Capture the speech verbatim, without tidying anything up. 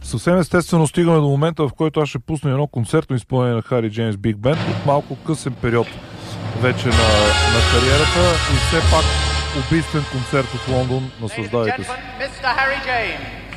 Съвсем естествено стигаме до момента, в който аз ще пусна едно концертно изпълнение на Хари Джеймс Биг Бенд от малко късен период вече на, на кариерата и все пак убийствен концерт от Лондон. Наслаждавайте се.